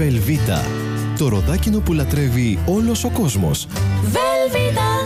Velveeta. Το ροδάκινο που λατρεύει όλος ο κόσμος. Velveeta.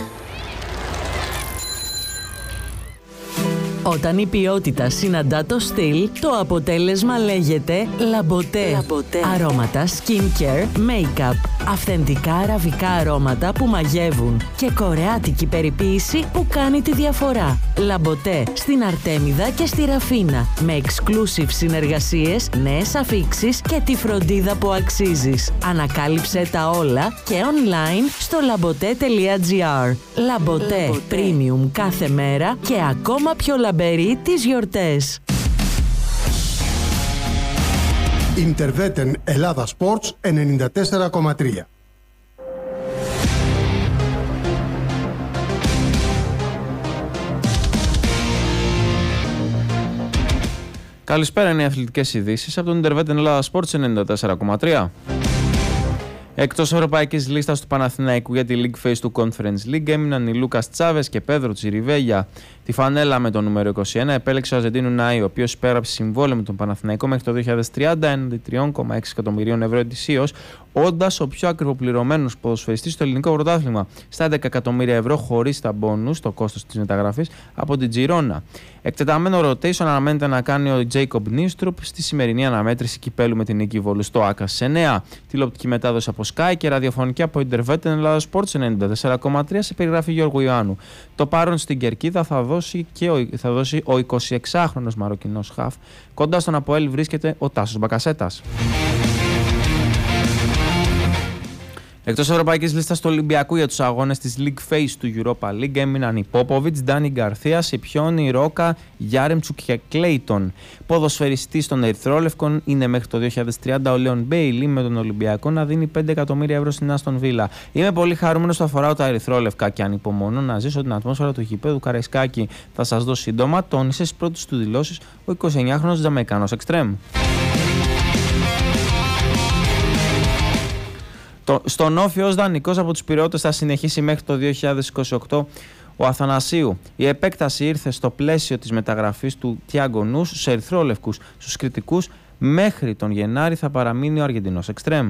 Όταν η ποιότητα συναντά το στυλ, το αποτέλεσμα λέγεται Λαμποτέ. Αρώματα skincare, make-up, αυθεντικά αραβικά αρώματα που μαγεύουν και κορεάτικη περιποίηση που κάνει τη διαφορά. Λαμποτέ στην Αρτέμιδα και στη Ραφίνα, με exclusive συνεργασίες, νέες αφίξεις και τη φροντίδα που αξίζεις. Ανακάλυψε τα όλα και online στο labote.gr. Λαμποτέ, premium κάθε μέρα και ακόμα πιο λαμπερή τις γιορτές. Ιντερβέτεν Ελλάδα Sports 94,3. Καλησπέρα, είναι οι αθλητικές ειδήσεις από τον Ιντερβέτεν Ελλάδα Sports 94,3. Εκτός ευρωπαϊκής λίστας του Παναθηναϊκού για τη League Phase του Conference League έμειναν οι Λούκας Τσάβες και Πέδρο Τσιριβέλια. Τη φανέλα με το νούμερο 21 επέλεξε ο Αρζεντίνου Νάι, ο οποίος υπέγραψε συμβόλαιο με τον Παναθηναϊκό μέχρι το 2030 έναντι 3,6 εκατομμυρίων ευρώ ετησίως, όντας ο πιο ακριβοπληρωμένος ποδοσφαιριστής στο ελληνικό πρωτάθλημα, στα 11 εκατομμύρια ευρώ χωρίς τα μπόνους, το κόστος της μεταγραφής, από την Τζιρόνα. Εκτεταμένο rotation αναμένεται να κάνει ο Τζέικομπ Νίστρουπ στη σημερινή αναμέτρηση κυπέλου με την νίκη Βόλου στο ΆΚΑ σε 9. Τηλεοπτική μετάδοση από Sky και ραδιοφωνική από Ιντερβέτεν Ελλάδα Sports 94,3 σε περιγραφή Γιώργου Ιωάννου. Το παρόν στην κερκίδα θα δώσει ο 26χρονος Μαροκινός χαφ. Κοντά στον ΑΠΟΕΛ βρίσκεται ο Τάσος Μπακασέτας. Εκτός ευρωπαϊκής λίστας του Ολυμπιακού για τους αγώνες της League Phase του Europa League έμειναν οι Πόποβιτς, Ντάνι Γκαρθία, Σιπιόνι, Ρόκα, Γιάρεμτσουκ και Κλέιτον. Ποδοσφαιριστής των Ερυθρόλευκων είναι μέχρι το 2030 ο Λέον Μπέιλι, με τον Ολυμπιακό να δίνει 5 εκατομμύρια ευρώ στην Άστον Βίλα. Είμαι πολύ χαρούμενος που αφορά τα Ερυθρόλευκα και ανυπομονώ να ζήσω την ατμόσφαιρα του γηπέδου Καραϊσκάκη. Θα σας δω σύντομα, τόνισε στις πρώτες του δηλώσεις ο 29χρονος Τζαμαϊκάνος εξτρέμ. Στον Όφη ως δανεικός από τους Πειραιώτες θα συνεχίσει μέχρι το 2028 ο Αθανασίου. Η επέκταση ήρθε στο πλαίσιο της μεταγραφής του Τιάγκο Νους στους Ερυθρόλευκους. Στους κριτικούς μέχρι τον Γενάρη θα παραμείνει ο Αργεντινός εξτρέμ.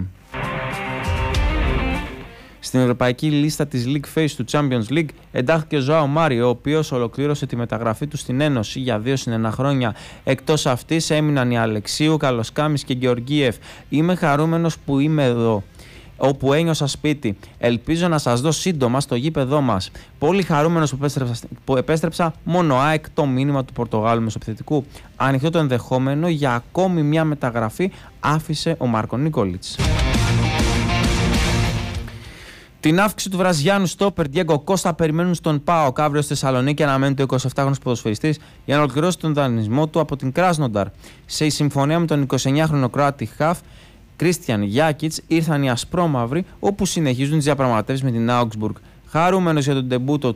Στην ευρωπαϊκή λίστα της League Phase του Champions League εντάχθηκε ο Ζωάο Μάριο, ο οποίος ολοκλήρωσε τη μεταγραφή του στην Ένωση για 2 συν 1 χρόνια. Εκτός αυτής έμειναν οι Αλεξίου, Καλοσκάμης και Γεωργίεφ. Είμαι χαρούμενος που είμαι εδώ, όπου ένιωσα σπίτι. Ελπίζω να σας δω σύντομα στο γήπεδό μας. Πολύ χαρούμενος που επέστρεψα, μόνο ΑΕΚ το μήνυμα του Πορτογάλου μεσοεπιθετικού. Ανοιχτό το ενδεχόμενο για ακόμη μια μεταγραφή άφησε ο Μάρκο Νίκολιτς. Την αύξηση του Βραζιάνου στόπερ Διέγκο Κώστα περιμένουν στον ΠΑΟΚ. Αύριο στη Θεσσαλονίκη αναμένεται ο 28χρονος ποδοσφαιριστής για να ολοκληρώσει τον δανεισμό του από την Κράσνονταρ. Σε συμφωνία με τον 29χρονο Κροάτι χαφ Κρίστιαν Γιάκιτς ήρθαν οι ασπρόμαυροι, όπου συνεχίζουν τις διαπραγματεύσεις με την Augsburg. Χαρούμενος για τον ντεμπούτο